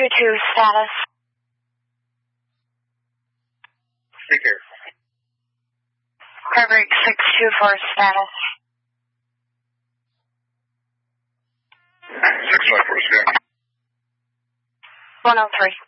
622 status. Take care. Fabric 624 status. 654 Sky. 103.